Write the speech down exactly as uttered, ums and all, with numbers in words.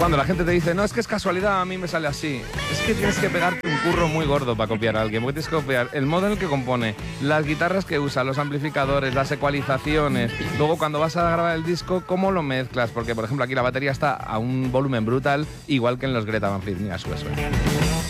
cuando la gente te dice, no, es que es casualidad, a mí me sale así. Es que tienes que pegarte un curro muy gordo para copiar a alguien, porque tienes que copiar el modo en el que compone, las guitarras que usa, los amplificadores, las ecualizaciones. Luego, cuando vas a grabar el disco, ¿cómo lo mezclas? Porque, por ejemplo, aquí la batería está a un volumen brutal, igual que en los Greta Van Fleet. Mira, sube, sube.